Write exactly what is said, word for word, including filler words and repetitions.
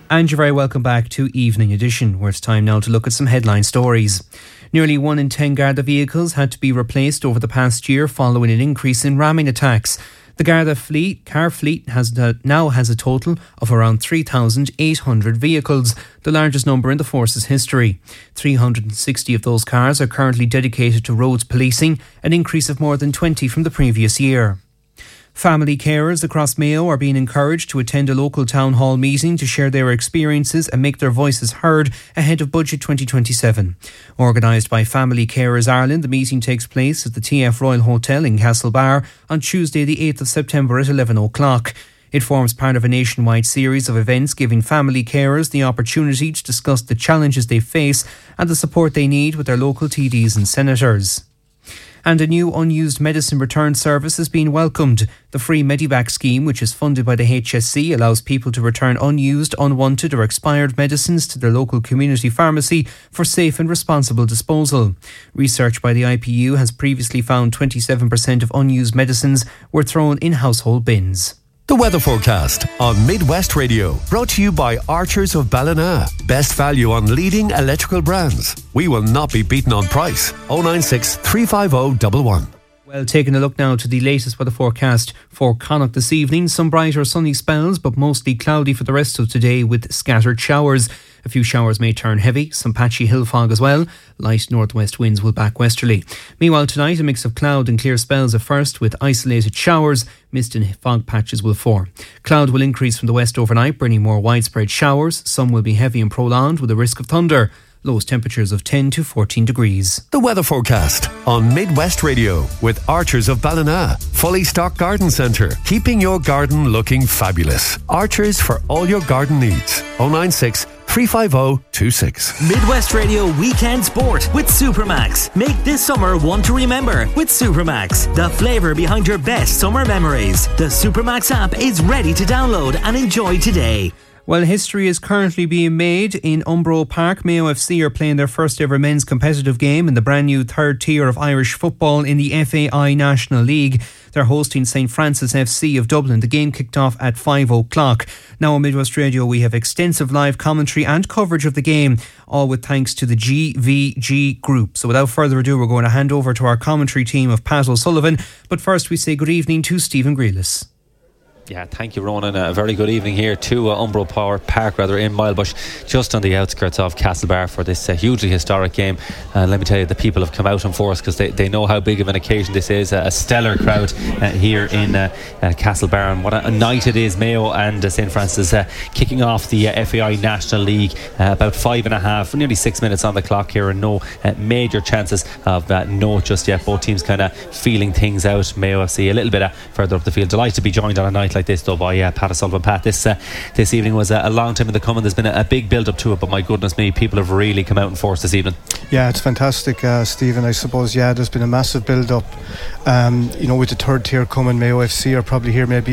And you're very welcome back to Evening Edition, where it's time now to look at some headline stories. Nearly one in ten Garda vehicles had to be replaced over the past year following an increase in ramming attacks. The Garda fleet, car fleet has now has a total of around three thousand eight hundred vehicles, the largest number in the force's history. three hundred sixty of those cars are currently dedicated to roads policing, an increase of more than twenty from the previous year. Family carers across Mayo are being encouraged to attend a local town hall meeting to share their experiences and make their voices heard ahead of Budget twenty twenty-seven. Organised by Family Carers Ireland, the meeting takes place at the T F Royal Hotel in Castlebar on Tuesday the eighth of September at eleven o'clock. It forms part of a nationwide series of events giving family carers the opportunity to discuss the challenges they face and the support they need with their local T Ds and senators. And a new unused medicine return service has been welcomed. The free Medivac scheme, which is funded by the H S C, allows people to return unused, unwanted or expired medicines to their local community pharmacy for safe and responsible disposal. Research by the I P U has previously found twenty-seven percent of unused medicines were thrown in household bins. The weather forecast on Midwest Radio, brought to you by Archers of Ballina. Best value on leading electrical brands. We will not be beaten on price. oh nine six, three five oh, one one. Well, taking a look now to the latest weather forecast for Connacht this evening. Some brighter sunny spells, but mostly cloudy for the rest of today with scattered showers. A few showers may turn heavy, some patchy hill fog as well. Light northwest winds will back westerly. Meanwhile, tonight a mix of cloud and clear spells at first with isolated showers. Mist and fog patches will form. Cloud will increase from the west overnight, bringing more widespread showers. Some will be heavy and prolonged with a risk of thunder. Lowest temperatures of ten to fourteen degrees. The weather forecast on Midwest Radio with Archers of Ballina. Fully stocked garden centre, keeping your garden looking fabulous. Archers for all your garden needs. oh nine six, three five oh, two six. Midwest Radio Weekend Sport with Supermax. Make this summer one to remember with Supermax. The flavour behind your best summer memories. The Supermax app is ready to download and enjoy today. Well, history is currently being made in Umbro Park. Mayo F C are playing their first ever men's competitive game in the brand new third tier of Irish football in the F A I National League. They're hosting St Francis F C of Dublin. The game kicked off at five o'clock. Now on Midwest Radio we have extensive live commentary and coverage of the game, all with thanks to the G V G Group. So without further ado, we're going to hand over to our commentary team of Pat O'Sullivan. But first we say good evening to Stephen Grealis. Yeah, thank you, Ronan. A very good evening here to uh, Umbro Power Park, rather, in Milebush, just on the outskirts of Castlebar for this uh, hugely historic game. Uh, let me tell you, the people have come out in force because they, they know how big of an occasion this is. Uh, a stellar crowd uh, here in uh, uh, Castlebar, and what a, a night it is. Mayo and uh, St Francis uh, kicking off the uh, F A I National League. Uh, about five and a half, nearly six minutes on the clock here, and no uh, major chances of uh, no just yet. Both teams kind of feeling things out. Mayo F C a little bit uh, further up the field. Delighted to be joined on a night like this though by uh, Pat O'Sullivan. Pat, this uh, this evening was uh, a long time in the coming. There's been a, a big build up to it, but my goodness me, people have really come out in force this evening. Yeah, it's fantastic, uh, Stephen. I suppose, yeah, there's been a massive build up. Um, you know, with the third tier coming, Mayo F C are probably here maybe